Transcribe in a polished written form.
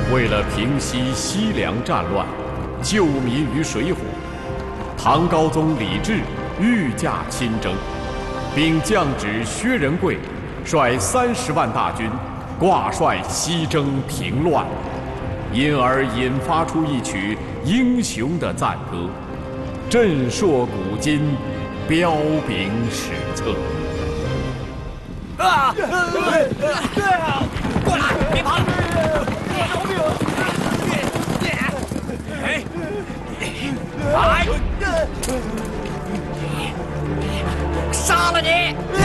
为了平息西凉战乱，救民于水火，唐高宗李治御驾亲征，并降旨薛仁贵率30万大军挂帅西征平乱，因而引发出一曲英雄的赞歌，震烁古今，彪炳史册。 啊！过来，别跑！来，杀了你！